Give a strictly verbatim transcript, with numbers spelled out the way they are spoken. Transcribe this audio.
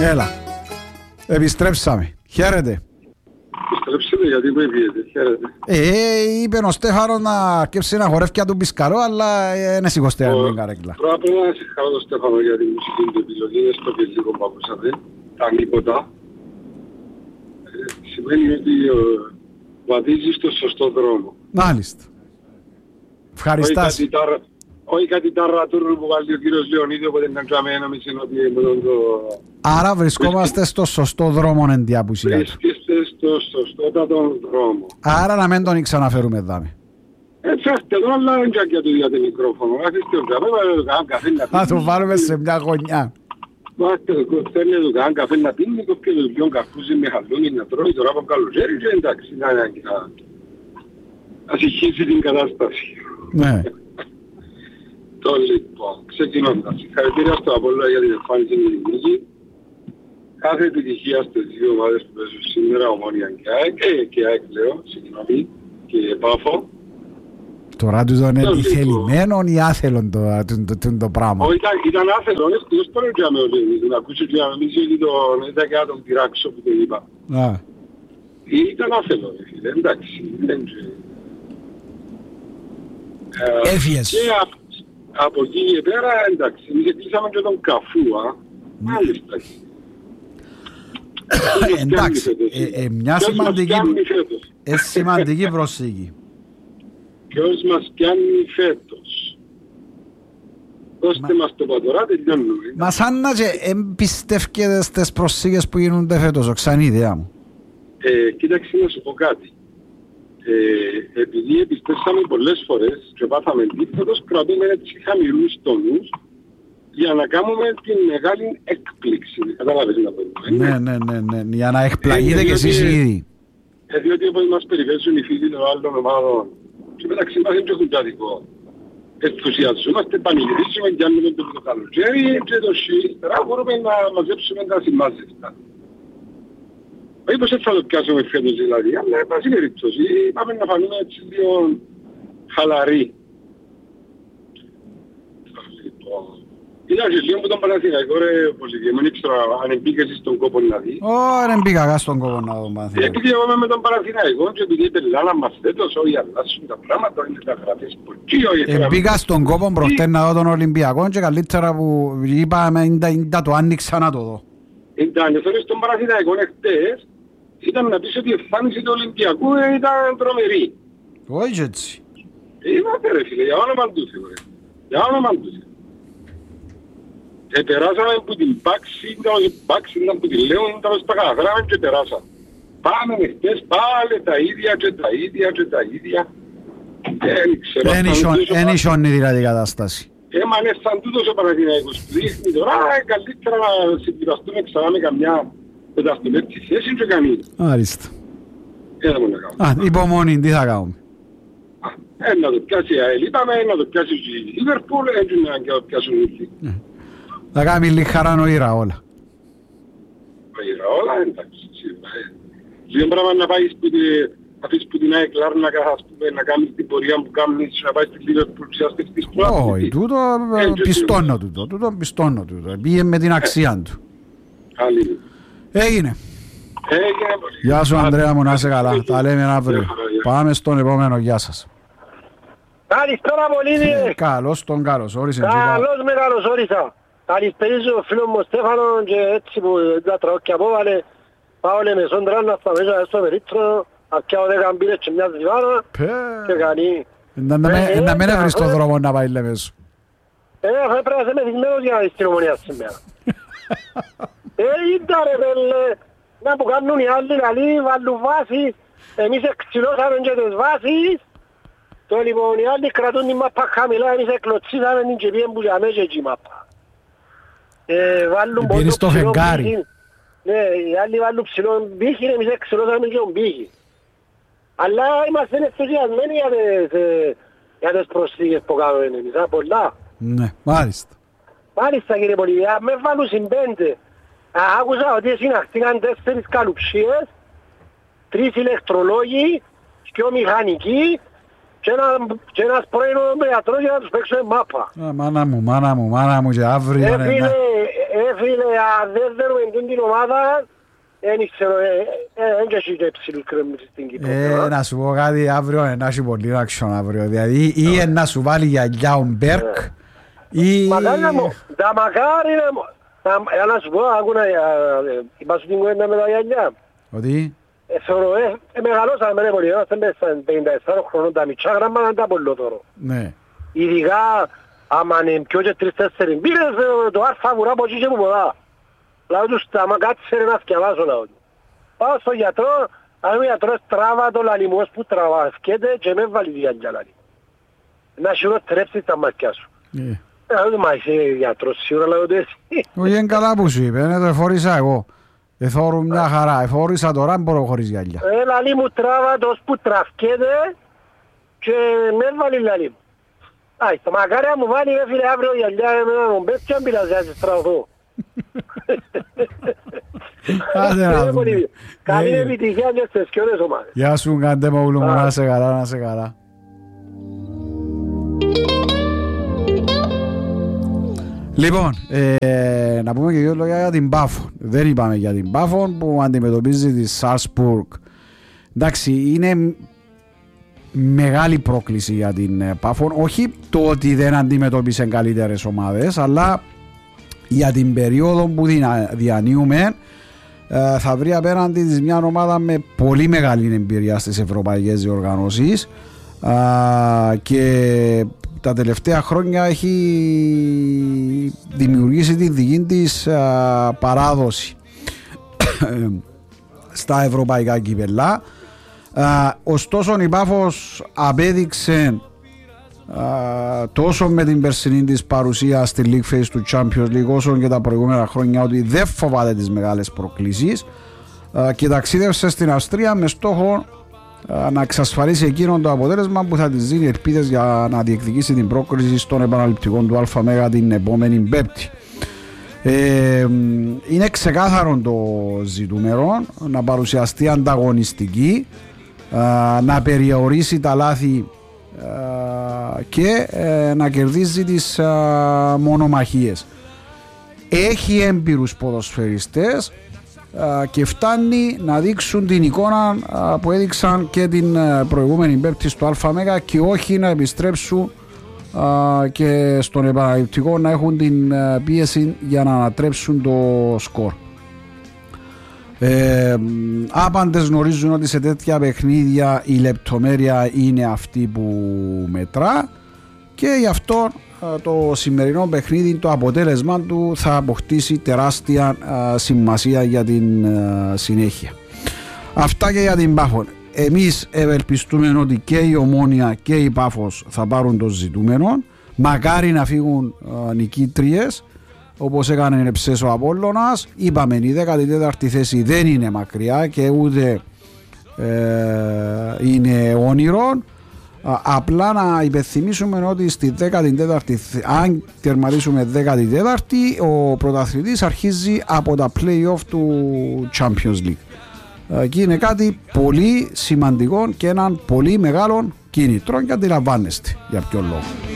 Έλα. Επιστρέψαμε. Χαίρετε. Επιστρέψετε γιατί με πιέζετε. Χαίρετε. Ε, είπε ο Στέφανος να αρκέψει ένα χορεύκια του μπισκαρό, αλλά δεν σηκωστεί αν είναι καρέκλα. Τώρα πρέπει να συγχαρώ τον Στέφανο για τη μουσική του επιλογή. Είναι στο και λίγο που ακούσατε. Τα νίποτα. Ε, σημαίνει ότι βαδίζει στο σωστό δρόμο. Μάλιστα. Ευχαριστάς. Όχι κάτι ταρατούρου που βάλει ο κύριος Λεωνίδη, οπότε να κάνουμε ένα μισή ότι είναι το... Άρα βρισκόμαστε στο σωστό δρόμο εν τη απουσία του. Βρίσκεστε στο σωστότατο δρόμο. Άρα να μην τον ξαναφέρουμε δάμε. Έτσι αυτό, αλλά δεν για το ίδιο το μικρόφωνο. Αφήστε το καφέ, να το κάνουμε καφέ να πίνει. Θα το βάλουμε σε μια γωνιά. Θέλει να το κάνουμε καφέ να πίνει, και το δυο καρπούζι με χαλούνι να τρώει, τώρα από καλοκαίρι και εντάξει, να συγχύσει την κατάσταση. Ναι. Το λοιπόν, ξεκινώντας, συγχαρητήρια στο Απόλλωνα για την εμφάνιση με την νίκη. Κάθε επιτυχία στις δύο ομάδες που παίζουν σήμερα, Ομόνια και ΑΕΚ, ε, και ΑΕΚ λέω, συγγνώμη, και Πάφο. Τώρα του είναι επιθελημένον ή άθελον το, το, το, το, το πράγμα. Όχι, ήταν, ήταν άθελον, ευτυχώς τώρα και άμε όλοι, να ακούσω και να νομίζει ότι τον είδα και να τον πειράξω που το είπα. Α. Ήταν άθελον, φίλε, εντάξει. Έφυγες. Από εκεί και πέρα, εντάξει, εμείς κλείσαμε και τον Καφούα, μάλιστα. Εντάξει, μια σημαντική, ε, σημαντική προσήγη. Ποιος μας πιάνει φέτος. Δώστε μας το πατορά, τελειώνουμε. Μα σαν να και εμπιστεύκεται στις προσήγες που γίνονται φέτος, ο ξανή ιδέα μου. Ε, κοίταξε να σου πω κάτι. Ε, επειδή επιστέψαμε πολλές φορές και πάθαμε τίποτος, κρατούμε έτσι χαμηλούς τόνους για να κάνουμε την μεγάλη έκπληξη. Καταλάβες να πούμε. Ναι, ναι, ναι, ναι, για να εκπλαγείτε κι εσείς ήδη. Ε, διότι όπως μας περιφέρουν οι φίλοι των άλλων ομάδων και μεταξύ μας είναι και χουντάδικο. Ενθουσιαζόμαστε, πανηγυρίσουμε και κάνουμε το καλοκαίρι και το σύστερα μπορούμε να μαζέψουμε τα συμμάζευτα. Όχι πως έτσι θα το πιάσουμε φέτος δηλαδή, αλλά εν πάση περιπτώσει πάμε να φανούμε έτσι λίγο χαλαροί. Ήταν και λίγο που τον Παναθηναϊκό ρε Πολυδίε, δεν ήξερα αν εμπήκες στον κόπο να δει. Ω, δεν μπήκα στον κόπο να δω Παναθηναϊκό. Επειδή εγώ είμαι με τον Παναθηναϊκό και επειδή πελάνα μας φέτος, όχι αλλάσουν τα πράγματα, είναι τα γραφές που εκεί. Εμπήκα στον κόπο προχτές να δω τον Ολυμπιακό και καλύτερα που είπαμε είναι το άνοιξα να το δω. Ήταν εθώρες στον Παναθηναϊκό εχθές, ήταν να πεις ότι η εμφάνιση του Ολυμπιακού ήταν τρομερή. Όχι έτσι. Είμαστε ρε φίλε, για όνομα του Θεού ρε. Για όνομα του Θεού. Επεράσαμε που την πάξη, ήταν η πάξη ήταν που τη λέω, ήταν στα καταφέραμε και περάσαμε. Πάμε χτες πάλι τα ίδια και τα ίδια και τα ίδια. Δεν ξέρω. Εν ισόνει δηλαδή η κατάσταση. Έμανε σαν τούτος ο Παναθηναϊκός που δείχνει τώρα, καλύτερα να συμπληραστούμε ξανά με καμιά πεταστομέτη θέση και κανεί. Άριστα. Ένα μόνο να κάνουμε. Α, υπομονή, τι θα κάνουμε. Ε, να το πιάσει η ΑΕΛ, είπαμε, να το πιάσει η Λίβερπουλ, έτσι να το πιάσουν οι θα κάνουμε λίγη χαρά νοήρα όλα. Νοήρα όλα, εντάξει. Λίγο πράγμα να πάεις που αφήσεις που την ΑΕΚ Λάρνακα, ας πούμε, να κάνεις την πορεία που κάνεις, να πάεις στη Λίβερπουλ και να στεφτείς που άθλητης. Όχι, τούτο πιστώνω τούτο, τούτο πιστώνω τούτο. Πήγε με την αξία του. Άλλη. Έγινε. Έγινε πολύ. Γεια σου Ανδρέα μου, να είσαι καλά. Τα λέμε αύριο. Πάμε στον επόμενο, γεια σας. Καλησπέρα Πολύδη. Καλώς τον καλώς όρισε. Καλώς με καλώς όρισα. Καλησπέριζω ο φίλος μου Στέφανο και έτσι που τα τραούκια απόβαλε. Πάω με σόντρα να στα μέσα στο περίτρο, αρκιάω δέκα μπήρες και μια διβάνα και κάνει. Να μην έβρεις τον δρόμο να πάει λέμε σου. Ε, θα πρέπει να είσαι μεθυσμένος για να δεις την Ομονία σήμερα. Ε, ήταν ρε πέλε, να που κάνουν οι άλλοι καλοί, βάλουν βάσεις, εμείς εξυλώσαμε και τις βάσεις. Το λοιπόν οι άλλοι κρατούν την μάπα χαμηλά, εμείς εκλωτσίσαμε την και πήγαν που για μέσα και η μάπα. Πήγαινε στο φεγγάρι. Ναι, οι άλλοι βάλουν ψηλό μπήχη, εμείς εξυλώσαμε και τον μπήχη. Αλλά είμαστε ενθουσιασμένοι για τις, για τις προσθήκες που κάνουμε εμείς, α, πολλά. Ναι, μάλιστα. Μάλιστα κύριε Πολυδιά, με βάλουν συμπέντε. Άκουσα ότι συναχτήκαν τέσσερις καλουψίες, τρεις ηλεκτρολόγοι, δυο μηχανικοί και, ένα, και ένας πρώην γιατρός για να τους παίξουμε μάπα. Α, μάνα μου, μάνα μου, μάνα μου και αύριο. Ε, φίλε, ε, φίλε, αν δεν δέρουμε την ομάδα, δεν ξέρω, δεν έχει και ψηλού κρέμμυση στην Κύπρο. Ε, να σου πω κάτι, αύριο να έχει πολύ άξιον αύριο. Δηλαδή, ή να σου βάλει για γιάουν Μπέρκ, ή... Μακάρι να μου, τα μακάρι να μου, για να σου πω, άκουνα, είπα σου την κουβέντα με τα γιαγιά. Ότι? Θεωρώ, μεγαλώσαμε ρε πολύ, είμαστε μέσα στα πενήντα τέσσερα χρονών, τα μητσά γράμμα είναι τα πολλότερο. Ναι. Ειδικά, άμα είναι πιο και τρεις τέσσερις, πήρες το άρφα βουρά από εκεί και που ποδά. Λάω τους άμα κάτσε ρε να θυκευάσω λάω του. Πάω στον γιατρό, αν ο γιατρός τράβα το λαλιμός που τραβασκέται και με βάλει τη γιαγιά λαλί. Να χειροτρέψεις τα μάτια σου. Λάω του, μα είσαι γιατρός σίγουρα λάω του εσύ. Όχι είναι καλά που σου είπε, το εφόρησα εγώ. Εθώρου μια χαρά, εφόρησα τώρα μπορώ χωρίς γυαλιά. Ε, λαλί μου τράβα το που τραφκέται και με βάλει λαλί μου. Άι, το μακάρι μου βάλει ρε φίλε αύριο γυαλιά εμένα μου μπες και αν πειράζει να σε στραφώ. Άντε να δούμε. Καλή επιτυχία και στις σκιώδες ομάδες. Γεια σου κάντε μόγλου μου, να σε καλά, να σε καλά. Λοιπόν, ε, να πούμε και δύο λόγια για την Πάφο. Δεν είπαμε για την Πάφο που αντιμετωπίζει τη Σάλσμπουργκ. Εντάξει, είναι μεγάλη πρόκληση για την Πάφο. Όχι το ότι δεν αντιμετώπισε καλύτερες ομάδες, αλλά για την περίοδο που διανύουμε ε, θα βρει απέναντι της μια ομάδα με πολύ μεγάλη εμπειρία στις ευρωπαϊκές διοργανώσεις ε, και τα τελευταία χρόνια έχει δημιουργήσει τη δική της α, παράδοση στα ευρωπαϊκά κύπελλα. Α, ωστόσο η Πάφος απέδειξε α, τόσο με την περσινή της παρουσία στη League Phase του Champions League όσο και τα προηγούμενα χρόνια ότι δεν φοβάται τις μεγάλες προκλήσεις α, και ταξίδευσε στην Αυστρία με στόχο να εξασφαλίσει εκείνο το αποτέλεσμα που θα της δίνει ελπίδες για να διεκδικήσει την πρόκριση στον επαναληπτικό του ΑΜΕΓΑ την επόμενη Πέμπτη. Ε, είναι ξεκάθαρο το ζητούμενο να παρουσιαστεί ανταγωνιστική, να περιορίσει τα λάθη και να κερδίζει τις μονομαχίες. Έχει έμπειρους ποδοσφαιριστές και φτάνει να δείξουν την εικόνα που έδειξαν και την προηγούμενη Πέμπτη στο ΑΜΕΓΑ και όχι να επιστρέψουν και στον επαναληπτικό να έχουν την πίεση για να ανατρέψουν το σκορ. Ε, άπαντες γνωρίζουν ότι σε τέτοια παιχνίδια η λεπτομέρεια είναι αυτή που μετρά και γι' αυτό το σημερινό παιχνίδι, το αποτέλεσμα του θα αποκτήσει τεράστια α, σημασία για την α, συνέχεια. Αυτά και για την Πάφο. Εμείς ευελπιστούμε ότι και η Ομόνοια και η Πάφος θα πάρουν το ζητούμενο. Μακάρι να φύγουν α, νικήτριες όπως έκανε η Ψέσο Απόλλωνας. Είπαμε η δέκατη τέταρτη θέση δεν είναι μακριά και ούτε ε, είναι όνειρο. Απλά να υπενθυμίσουμε ότι στη δέκατη τέταρτη, αν τερματίσουμε δέκατη τέταρτη, ο πρωταθλητής αρχίζει από τα play-off του Champions League. Και είναι κάτι πολύ σημαντικό και έναν πολύ μεγάλο κίνητρο και αντιλαμβάνεστε για ποιο λόγο.